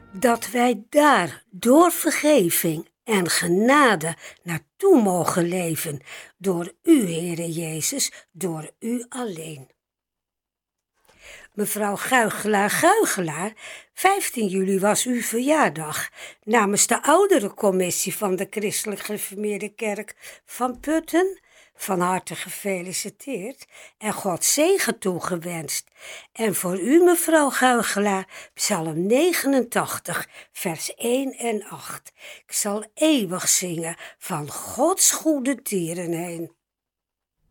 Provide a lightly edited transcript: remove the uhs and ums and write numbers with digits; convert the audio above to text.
dat wij daar door vergeving en genade naartoe mogen leven, door u, Heere Jezus, door u alleen. Mevrouw Guigelaar, 15 juli was uw verjaardag. Namens de ouderencommissie van de Christelijk Gereformeerde Kerk van Putten van harte gefeliciteerd en God zegen toegewenst. En voor u, mevrouw Guigelaar, Psalm 89, vers 1 en 8. Ik zal eeuwig zingen van Gods goede tieren heen.